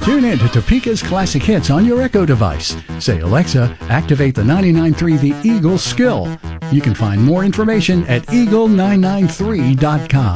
Tune in to Topeka's Classic Hits on your Echo device. Say, Alexa, activate the 99.3 The Eagle skill. You can find more information at eagle993.com.